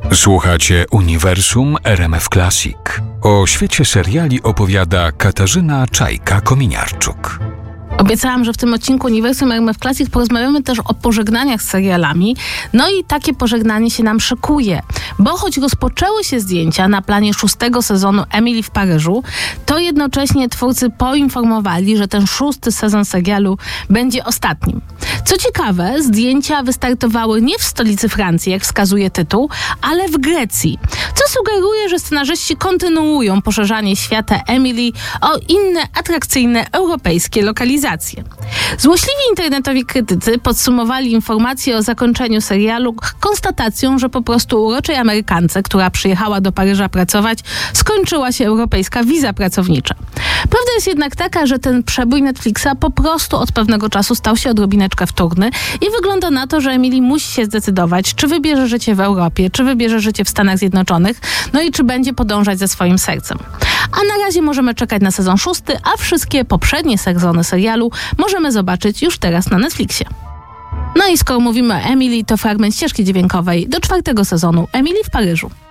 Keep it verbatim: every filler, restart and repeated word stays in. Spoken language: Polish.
Słuchacie Uniwersum R M F Classic. O świecie seriali opowiada Katarzyna Czajka-Kominiarczuk. Obiecałam, że w tym odcinku Uniwersum R M F Classic porozmawiamy też o pożegnaniach z serialami. No i takie pożegnanie się nam szykuje. Bo choć rozpoczęły się zdjęcia na planie szóstego sezonu Emily w Paryżu, to jednocześnie twórcy poinformowali, że ten szósty sezon serialu będzie ostatnim. Co ciekawe, zdjęcia wystartowały nie w stolicy Francji, jak wskazuje tytuł, ale w Grecji. Co sugeruje, że scenarzyści kontynuują poszerzanie świata Emily o inne atrakcyjne europejskie lokalizacje. Złośliwi internetowi krytycy podsumowali informacje o zakończeniu serialu konstatacją, że po prostu uroczej Amerykance, która przyjechała do Paryża pracować, skończyła się europejska wiza pracownicza. Prawda jest jednak taka, że ten przebój Netflixa po prostu od pewnego czasu stał się odrobineczkę wtórny i wygląda na to, że Emily musi się zdecydować, czy wybierze życie w Europie, czy wybierze życie w Stanach Zjednoczonych, no i czy będzie podążać za swoim sercem. A na razie możemy czekać na sezon szósty, a wszystkie poprzednie sezony serialu możemy zobaczyć już teraz na Netflixie. No i skoro mówimy o Emily, to fragment ścieżki dźwiękowej do czwartego sezonu Emily w Paryżu.